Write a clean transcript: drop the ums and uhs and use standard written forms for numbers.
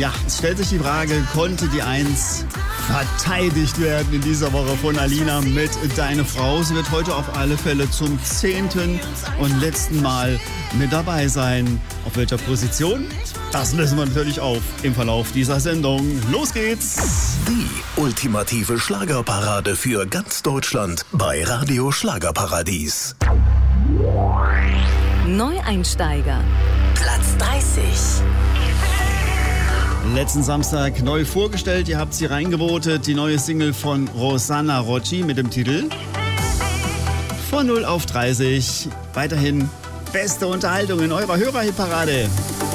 Ja, es stellt sich die Frage, konnte die 1 verteidigt werden in dieser Woche von Alina mit Deine Frau? Sie wird heute auf alle Fälle zum 10. und letzten Mal mit dabei sein. Auf welcher Position? Das lösen wir natürlich auf im Verlauf dieser Sendung. Los geht's! Die ultimative Schlagerparade für ganz Deutschland bei Radio Schlagerparadies. Neueinsteiger. Platz 30. Letzten Samstag neu vorgestellt, ihr habt sie reingevotet, die neue Single von Rosanna Rocci mit dem Titel Von 0 auf 30. Weiterhin beste Unterhaltung in eurer Hörerhitparade.